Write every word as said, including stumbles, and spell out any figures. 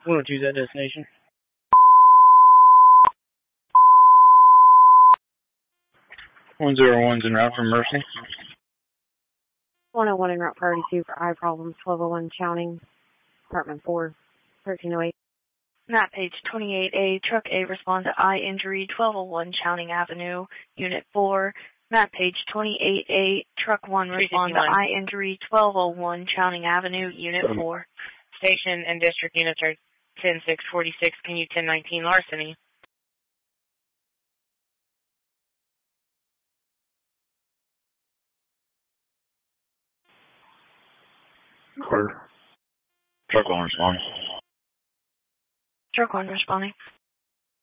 We want to choose that destination. One zero one's en route from Mercy. one oh one en route priority two for eye problems. twelve oh one Chowning, apartment four, thirteen oh eight. Map page twenty-eight A, truck A respond to eye injury, twelve oh one Chowning Avenue, unit four. Map page twenty-eight A, truck one respond to eye injury, twelve oh one Chowning Avenue, unit four. Station and district units are ten six forty-six, can you ten nineteen larceny? Clear. Truck one responding. Truck one responding.